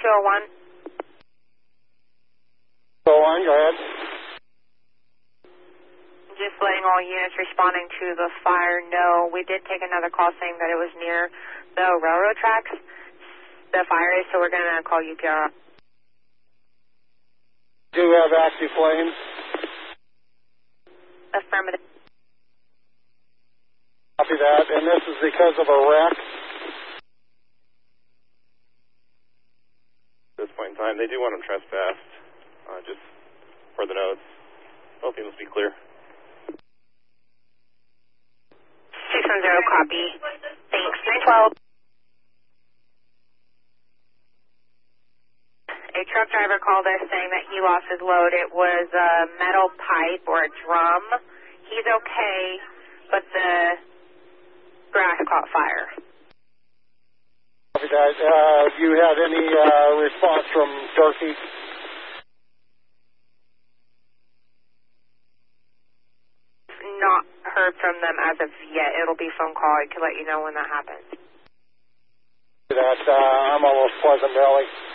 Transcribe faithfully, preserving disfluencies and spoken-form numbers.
two oh one. Go on, go ahead. Just letting all units responding to the fire know. We did take another call saying that it was near the railroad tracks. The fire is, so we're going to call U P R. Do you have active flames? Affirmative. Copy that. And this is because of a wreck? At this point in time, they do want them trespassed. Uh, just for the notes. Hoping this will be clear. six one zero, copy. Thanks. nine twelve. A truck driver called us saying that he lost his load. It was a metal pipe or a drum. He's okay, but the grass caught fire. Copy that. Uh, have you had any uh, response from Turkey? Not heard from them as of yet. It'll be phone call. I can let you know when that happens. That uh, I'm almost Pleasant Valley.